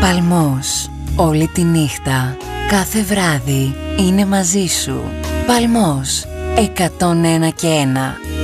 Παλμός. Όλη τη νύχτα, κάθε βράδυ είναι μαζί σου. Παλμός. 101 και 1.